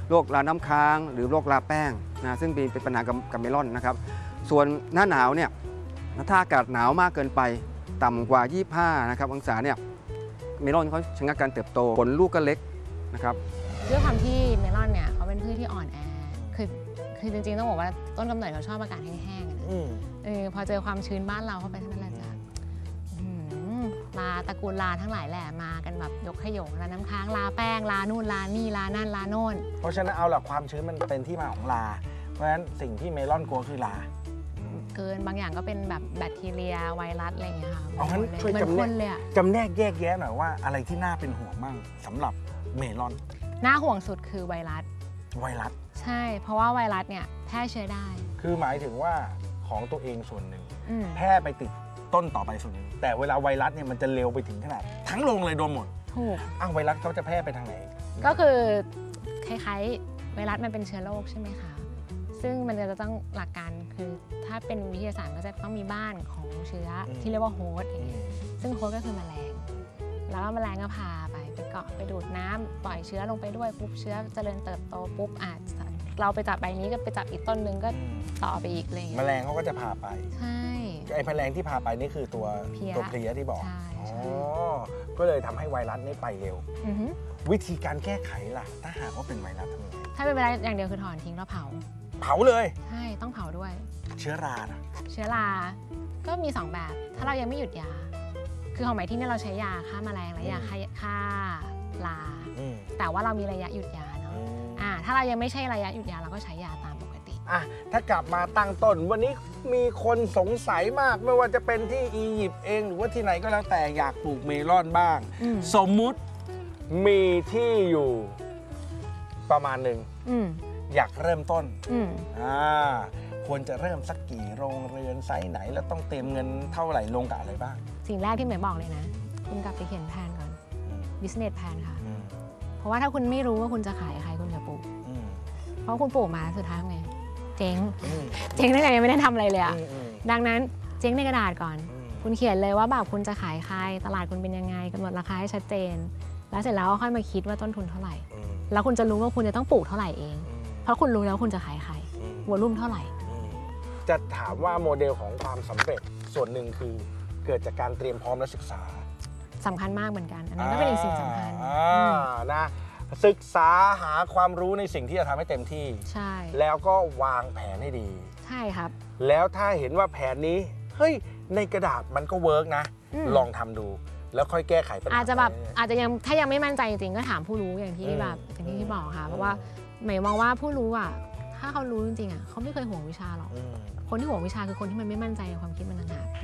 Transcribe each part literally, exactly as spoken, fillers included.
โรคราน้ำค้างหรือโรคราแป้งนะซึ่งเป็นปัญหากับเมลอนนะครับส่วนหน้าหนาวเนี่ยถ้าอากาศหนาวมากเกินไปต่ำกว่ายี่สิบห้านะครับองศาเนี่ยเมลอนเขาชะงักการเติบโตผลลูกก็เล็กนะครับด้วยความที่เมลอนเนี่ยเขาเป็นพืชที่อ่อนแอคือคือจริงๆต้องบอกว่าต้นกำเนิดเขาชอบอากาศแห้งๆนะเออพอเจอความชื้นบ้านเราเข้าไปเท่านั้นแหละจ้ะลาตระกูลลาทั้งหลายแหละมากันแบบยกขยงลาน้ำค้างลาแป้งลานู่นลานี่ลานั่นลาโน่นเพราะฉะนั้นเอาหลักความชื้นมันเป็นที่มาของลาเพราะฉะนั้นสิ่งที่เมลอนกลัวคือลาเกินบางอย่างก็เป็นแบบแบคทีเรียไวรัสอะไรอย่างเงี้ยค่ะเอางั้นช่วยจำแนกจำแนกแยกแยะหน่อยว่าอะไรที่น่าเป็นห่วงมั่งสำหรับเมลอนน่าห่วงสุดคือไวรัสไวรัสใช่เพราะว่าไวรัสเนี่ยแพร่เชื้อได้คือหมายถึงว่าของตัวเองส่วนหนึ่งแพร่ไปติดต้นต่อไปส่วนหนึ่งแต่เวลาไวรัสเนี่ยมันจะเร็วไปถึงขนาดทั้งโรงเลยโดนหมดถูกอ้าวไวรัสเขาจะแพร่ไปทางไหนก็คือคล้ายๆไวรัสมันเป็นเชื้อโรคใช่ไหมคะซึ่งมันจะต้องหลักการคือถ้าเป็นวิทยาศาสตร์ก็จะต้องมีบ้านของเชื้อที่เรียกว่าโฮสต์อย่างเงี้ยซึ่งโฮสต์ก็คือแมลงแล้วก็แมลงก็พาไปไปเกาะไปดูดน้ำปล่อยเชื้อลงไปด้วยปุ๊บเชื้อเจริญเติบโตปุ๊บอาจเราไปจับใบนี้ก็ไปจับอีกต้นนึงก็ต่อไปอีกอะไรอย่างเงี้ยแมลงเขาก็จะพาไปใช่ไอ้แมลงที่พาไปนี่คือตัวตัวเพลี้ยที่บอกอ๋อก็เลยทำให้ไวรัสนี่ไปเร็ววิธีการแก้ไขล่ะถ้าหากว่าเป็นไวรัสทำยังไงถ้าเป็นไวรัสอย่างเดียวคือถอนทิ้งแล้วเผาเผาเลยใช่ต้องเผาด้วยเชื้อรานะเชื้อราก็มีสองแบบถ้าเรายังไม่หยุดยาคือของหมายที่นี่เราใช้ยาฆ่าแมลงและยาฆ่าราแต่ว่าเรามีระยะหยุดยาเนาะอ่าถ้าเรายังไม่ใช่ระยะหยุดยาเราก็ใช้ยาตามปกติอ่ะถ้ากลับมาตั้งต้นวันนี้มีคนสงสัยมากไม่ว่าจะเป็นที่อียิปต์เองหรือว่าที่ไหนก็แล้วแต่อยากปลูกเมลอนบ้างสมมุติมีที่อยู่ประมาณหนึ่งอยากเริ่มต้นอ่าควรจะเริ่มสักกี่โรงเรือนไซส์ไหนแล้วต้องเตรียมเงินเท่าไหร่ลงกับอะไรบ้างสิ่งแรกที่หมายบอกเลยนะคุณกลับไปเขียนแผนก่อน business plan ค่ะเพราะว่าถ้าคุณไม่รู้ว่าคุณจะขายใครคุณจะปลูกเพราะคุณปลูกมาสุดท้ายไงเจ๊งเจ๊งตั้งแต่ยังไม่ได้ทำอะไรเลยอะดังนั้นเจ๊งในกระดาษก่อนคุณเขียนเลยว่าแบบคุณจะขายใครตลาดคุณเป็นยังไงกำหนดราคาให้ชัดเจนแล้วเสร็จแล้วค่อยมาคิดว่าต้นทุนเท่าไหร่แล้วคุณจะรู้ว่าคุณจะต้องปลูกเท่าไหร่เองเพราะคุณรู้แล้วคุณจะขายใครวอลุ่มเท่าไหร่จะถามว่าโมเดลของความสำเร็จส่วนหนึ่งคือเกิดจากการเตรียมพร้อมและศึกษาสำคัญมากเหมือนกันอันนี้ก็เป็นอีกสิ่งสำคัญนะศึกษาหาความรู้ในสิ่งที่จะทำให้เต็มที่ใช่แล้วก็วางแผนให้ดีใช่ครับแล้วถ้าเห็นว่าแผนนี้เฮ้ยในกระดาษมันก็เวิร์กนะลองทำดูแล้วค่อยแก้ไขปัญหาอาจจะแบบอาจจะยังถ้ายังไม่มั่นใจจริงๆก็ถามผู้รู้อย่างที่แบบอย่างที่พี่บอกค่ะเพราะว่าหมายมองว่าผู้รู้อ่ะถ้าเขารู้จริงๆอ่ะเขาไม่เคยห่วงวิชาหรอกคนที่ห่วงวิชาคือคนที่มันไม่มั่นใจในความคิดมันต่างหาก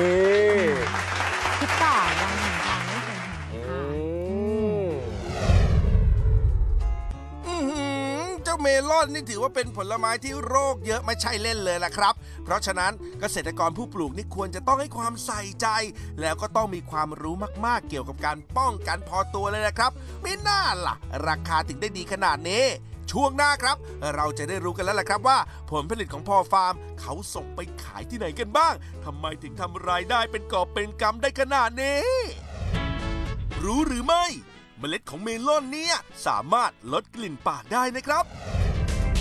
คิดก่อนวางแผนการไม่เสียหายค่ะเจ้าเมลอนนี่ถือว่าเป็นผลไม้ที่โรคเยอะไม่ใช่เล่นเลยล่ะครับเพราะฉะนั้นเกษตรกรผู้ปลูกนี่ควรจะต้องให้ความใส่ใจแล้วก็ต้องมีความรู้มากๆเกี่ยวกับการป้องกันพอตัวเลยนะครับไม่น่าล่ะราคาถึงได้ดีขนาดนี้ช่วงหน้าครับเราจะได้รู้กันแล้วล่ะครับว่าผลผลิตของพ่อฟาร์มเขาส่งไปขายที่ไหนกันบ้างทำไมถึงทำรายได้เป็นกอบเป็นกำได้ขนาดนี้รู้หรือไม่เมล็ดของเมลอนเนี่ยสามารถลดกลิ่นปากได้นะครับ